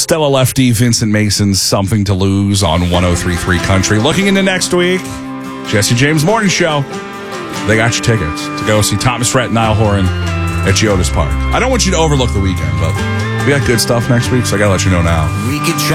Stella Lefty, Vincent Mason's Something to Lose on 103.3 Country. Looking into next week, Jesse James Morning Show. They got your tickets to go see Thomas Rhett and Niall Horan at Geodis Park. I don't want you to overlook the weekend, but we got good stuff next week, so I got to let you know now. We could try